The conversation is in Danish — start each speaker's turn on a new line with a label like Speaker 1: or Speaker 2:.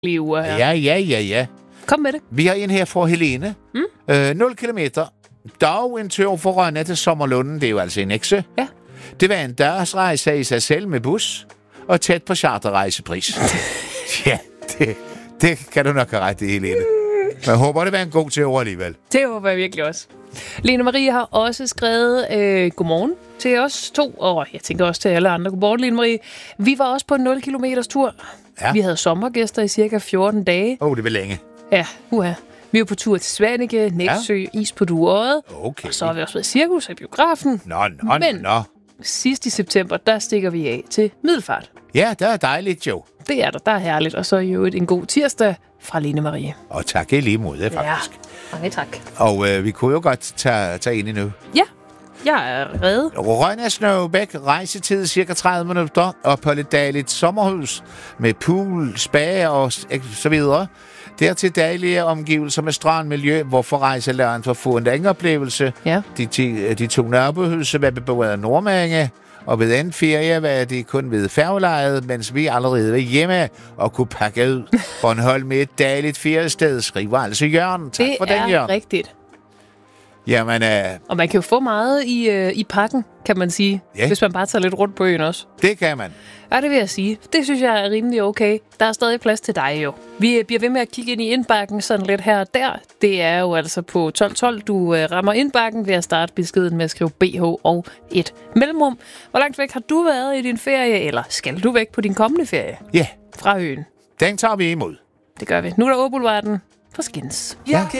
Speaker 1: uger her.
Speaker 2: Ja.
Speaker 1: Kom med det.
Speaker 2: Vi har en her fra Helene. 0 kilometer. Dog en tur fra Rønne til Sommerlunden. Det er jo altså en ekse.
Speaker 1: Ja.
Speaker 2: Det var en dagsrejse i sig selv med bus, og tæt på charterrejsepris. Ja, det kan du nok have ret i, Helene. Men jeg håber, det var en god tur alligevel.
Speaker 1: Det håber jeg virkelig også. Lene Marie har også skrevet godmorgen til os to, og jeg tænker også til alle andre. Godmorgen, Lene Marie. Vi var også på en 0 kilometers tur.
Speaker 2: Ja.
Speaker 1: Vi havde sommergæster i cirka 14 dage.
Speaker 2: Det var længe.
Speaker 1: Ja, Vi var på tur til Svanike, Nexø, is på Dueodde.
Speaker 2: Okay.
Speaker 1: Og så har vi også været i cirkus og biografen.
Speaker 2: Nå.
Speaker 1: Sidst i september, der stikker vi af til Middelfart.
Speaker 2: Ja, det er dejligt, jo.
Speaker 1: Det er der er herligt. Og så i øvrigt en god tirsdag fra Lene Marie.
Speaker 2: Og tak i lige mod det, faktisk.
Speaker 1: Ja, mange tak.
Speaker 2: Og vi kunne jo godt tage ind endnu.
Speaker 1: Ja, jeg er rede.
Speaker 2: Rønne Snøvbæk, rejsetid cirka 30 minutter, og på lidt dejligt sommerhus med pool, spa og så videre. Dertil dejlige omgivelser med strandmiljø, hvorfor rejselæreren for at få en længere oplevelse.
Speaker 1: Ja.
Speaker 2: De to nabohuse var beboet af nordmændinge, og ved en ferie var de kun ved færgelejet, mens vi allerede var hjemme og kunne pakke ud. Bornholm med et dejligt feriested, skriver altså Jørgen. Tak for den, Jørgen.
Speaker 1: Det er rigtigt.
Speaker 2: Jamen,
Speaker 1: og man kan jo få meget i pakken, kan man sige, hvis man bare tager lidt rundt på øen også.
Speaker 2: Det kan man.
Speaker 1: Ja, det vil jeg sige. Det synes jeg er rimelig okay. Der er stadig plads til dig jo. Vi bliver ved med at kigge ind i indbakken sådan lidt her og der. Det er jo altså på 1212, du rammer indbakken ved at starte beskeden med at skrive BH og et mellemrum. Hvor langt væk har du været i din ferie, eller skal du væk på din kommende ferie?
Speaker 2: Ja.
Speaker 1: Fra øen.
Speaker 2: Den tager vi imod.
Speaker 1: Det gør vi. Nu er der Åboulevarden for Skins.
Speaker 2: Ja.